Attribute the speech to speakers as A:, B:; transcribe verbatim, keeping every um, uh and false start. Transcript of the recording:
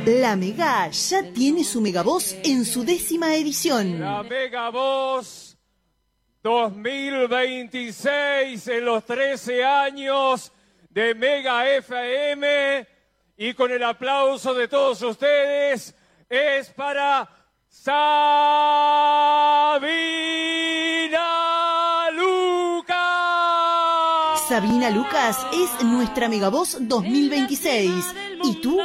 A: La Mega ya tiene su Megavoz en su décima edición.
B: La Megavoz dos mil veintiséis en los trece años de Mega F M, y con el aplauso de todos ustedes es para Sabina Lucas.
A: Sabina Lucas es nuestra Megavoz dos mil veintiséis. ¿Y tú